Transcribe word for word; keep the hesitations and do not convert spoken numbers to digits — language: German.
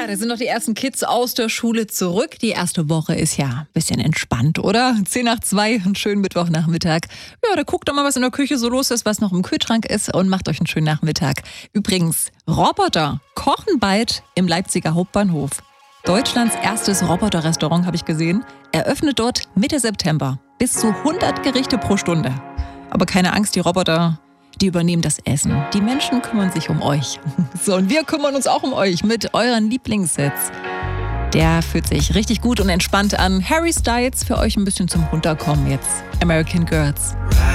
Ja, da sind noch die ersten Kids aus der Schule zurück. Die erste Woche ist ja ein bisschen entspannt, oder? Zehn nach zwei, einen schönen Mittwochnachmittag. Ja, da guckt doch mal, was in der Küche so los ist, was noch im Kühlschrank ist und macht euch einen schönen Nachmittag. Übrigens, Roboter kochen bald im Leipziger Hauptbahnhof. Deutschlands erstes Roboterrestaurant habe ich gesehen. Eröffnet dort Mitte September. Bis zu hundert Gerichte pro Stunde. Aber keine Angst, die Roboter, die übernehmen das Essen. Die Menschen kümmern sich um euch. So, und wir kümmern uns auch um euch mit euren Lieblingssets. Der fühlt sich richtig gut und entspannt an. Harry Styles für euch ein bisschen zum Runterkommen jetzt. American Girls.